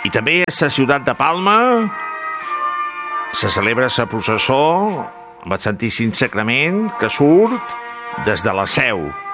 I també a la ciutat de Palma se celebra la processó amb el Santíssim Sagrament que surt des de la Seu.